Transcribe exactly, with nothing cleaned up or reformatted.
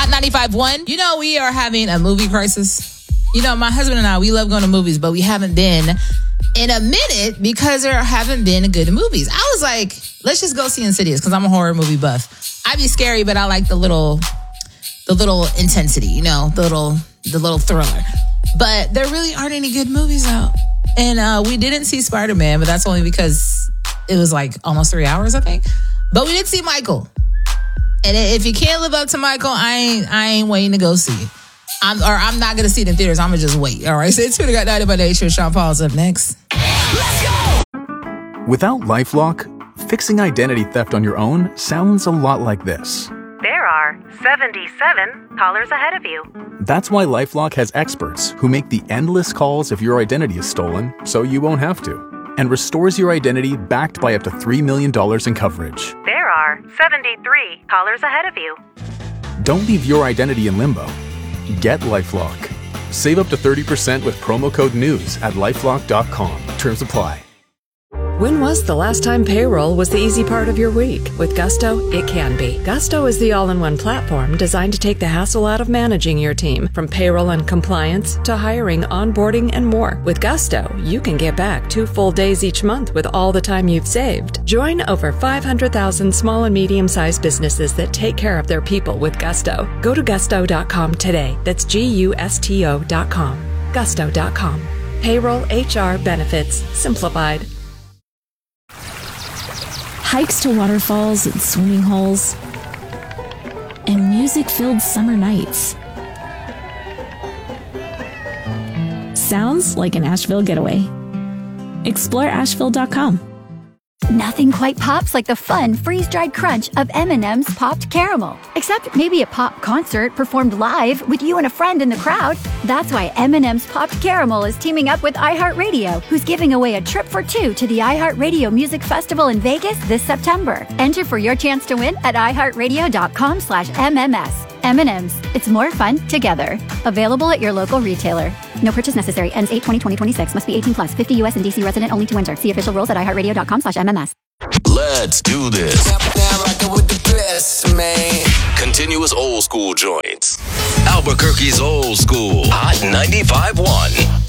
Hot ninety-five point one. You know, we are having a movie crisis. You know, my husband and I, we love going to movies, but we haven't been in a minute because there haven't been good movies. I was like, let's just go see Insidious because I'm a horror movie buff. I'd be scary, but I like the little, the little intensity, you know, the little, the little thriller. But there really aren't any good movies out. And uh, we didn't see Spider-Man, but that's only because it was like almost three hours, I think. But we did see Michael. And if you can't live up to Michael, I ain't I ain't waiting to go see it. I'm or I'm not gonna see it in theaters. I'm gonna just wait. All right. So it's Got ninety by Nature. Sean Paul's up next. Let's go. Without LifeLock, fixing identity theft on your own sounds a lot like this. There are seventy-seven callers ahead of you. That's why LifeLock has experts who make the endless calls if your identity is stolen, so you won't have to, and restores your identity backed by up to three million dollars in coverage. There are seventy-three callers ahead of you. Don't leave your identity in limbo. Get LifeLock. Save up to thirty percent with promo code NEWS at lifelock dot com. Terms apply. When was the last time payroll was the easy part of your week? With Gusto, it can be. Gusto is the all-in-one platform designed to take the hassle out of managing your team, from payroll and compliance to hiring, onboarding, and more. With Gusto, you can get back two full days each month with all the time you've saved. Join over five hundred thousand small and medium-sized businesses that take care of their people with Gusto. Go to gusto dot com today. That's G U S T O dot com. gusto dot com. Payroll, H R, benefits, simplified. Hikes to waterfalls and swimming holes, and music-filled summer nights. Sounds like an Asheville getaway. Explore asheville dot com. Nothing quite pops like the fun freeze-dried crunch of M and M's Popped Caramel. Except maybe a pop concert performed live with you and a friend in the crowd. That's why M and M's Popped Caramel is teaming up with iHeartRadio, who's giving away a trip for two to the iHeartRadio Music Festival in Vegas this September. Enter for your chance to win at iHeartRadio dot com slash M M S. M and M's. It's more fun together. Available at your local retailer. No purchase necessary. Ends eight twenty twenty twenty-six. Must be eighteen plus. fifty U S and D C resident only to enter. See official rules at iHeartRadio dot com slash M M S. Let's do this. With the best, man. Continuous old school joints. Albuquerque's old school. Hot ninety-five point one.